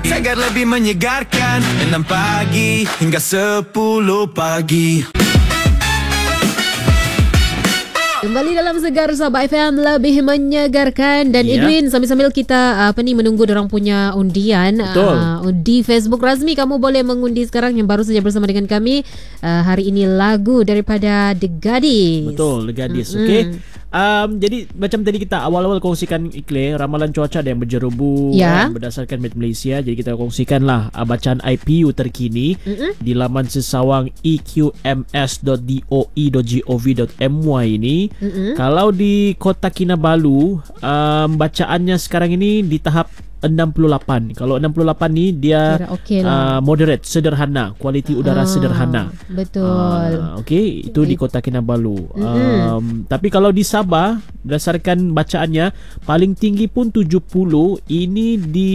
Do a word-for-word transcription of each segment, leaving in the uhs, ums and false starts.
Segar lebih menyegarkan, enam pagi hingga sepuluh pagi. Kembali dalam Segar Sabah F M, lebih menyegarkan. Dan yeah. Edwin, sambil-sambil kita apa ni menunggu dorang punya undian uh, di Facebook rasmi, kamu boleh mengundi sekarang yang baru saja bersama dengan kami. Uh, hari ini lagu daripada The Gadis. Betul, The Gadis. Mm-hmm. Okey. Um, jadi macam tadi kita awal-awal kongsikan iklan ramalan cuaca ada yang berjerubu yeah. berdasarkan Met Malaysia. Jadi kita kongsikanlah uh, bacaan I P U terkini mm-hmm. di laman sesawang e q m s dot d o e dot gov dot m y ini. Mm-hmm. Kalau di Kota Kinabalu, um, bacaannya sekarang ini di tahap enam puluh lapan. Kalau enam puluh lapan ni dia okay uh, moderate, sederhana, kualiti udara ah, sederhana. Betul. Uh, Okey, itu di Kota Kinabalu. Mm-hmm. Um, tapi kalau di Sabah, berdasarkan bacaannya paling tinggi pun tujuh puluh. Ini di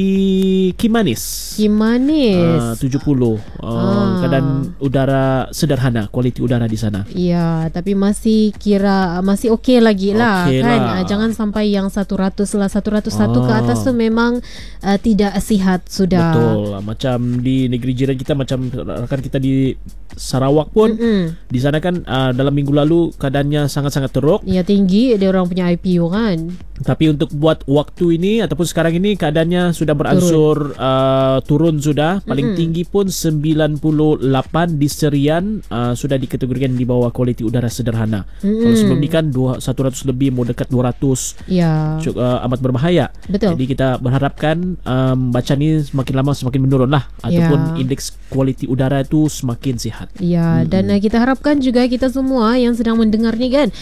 Kimanis. Kimanis. Uh, tujuh puluh. Uh, ah. Keadaan udara sederhana, kualiti udara di sana. Ya, tapi masih kira masih okey lagi lah, okay kan. Lah. Uh, jangan sampai yang seratus lah, seratus satu ah. ke atas tu memang Uh, tidak sihat sudah. Betul. Macam di negeri jiran kita, macam rakan kita di Sarawak pun, mm-hmm. di sana kan uh, dalam minggu lalu keadaannya sangat-sangat teruk. Ya, tinggi dia orang punya I P U kan. Tapi untuk buat waktu ini ataupun sekarang ini keadaannya sudah beransur turun, uh, turun sudah. Paling mm-hmm. tinggi pun sembilan puluh lapan di Serian, uh, sudah dikategorikan di bawah kualiti udara sederhana. Mm-hmm. Kalau sebelum ini kan seratus lebih, mau dekat dua ratus. Ya. Cuk, uh, amat berbahaya. Betul. Jadi kita berharapkan um, bacaan ini semakin lama semakin menurun lah, ataupun ya. Indeks kualiti udara itu semakin sihat. Ya, hmm. dan uh, kita harapkan juga kita semua yang sedang mendengar ni kan,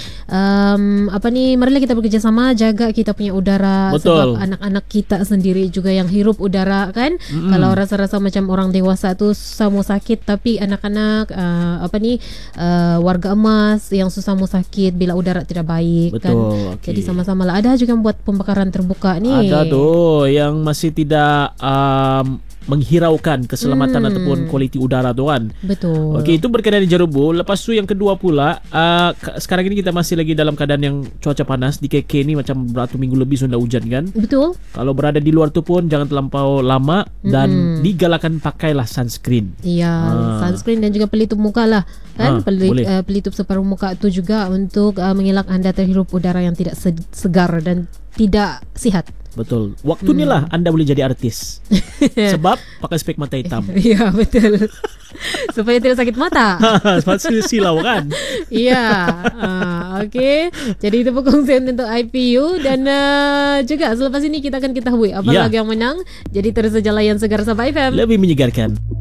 um, apa ni, marilah kita bekerjasama jaga kita punya udara. Betul. Sebab anak-anak kita sendiri juga yang hirup udara kan. Hmm. Kalau rasa-rasa macam orang dewasa tu susah mau sakit, tapi anak-anak uh, apa ni uh, warga emas yang susah mau sakit bila udara tidak baik. Betul, kan. Okay. Jadi sama-sama lah. Ada juga yang buat pembakaran terbuka ni. Ada tu yang masih tidak um, menghiraukan keselamatan hmm. ataupun kualiti udara tu kan. Betul. Okey, itu berkaitan dengan jerubu. Lepas tu yang kedua pula, uh, sekarang ini kita masih lagi dalam keadaan yang cuaca panas. Di K K ni macam beratus minggu lebih sudah hujan kan. Betul. Kalau berada di luar tu pun jangan terlampau lama dan hmm. digalakkan pakailah sunscreen. Ya, uh. sunscreen dan juga pelitup muka lah kan. Uh, Pelit, uh, pelitup separuh muka tu juga untuk uh, mengelak anda terhirup udara yang tidak segar dan tidak sihat. Betul. Waktu ni lah hmm. anda boleh jadi artis. Sebab pakai spek mata hitam. Ya, betul. Supaya tidak sakit mata. Sebab silau kan. Ya. uh, Okey. Jadi itu perkongsian untuk I P U. Dan uh, juga selepas ini kita akan ketahui apa ya. lagu yang menang. Jadi terus saja layan Segar Sabah F M, lebih menyegarkan.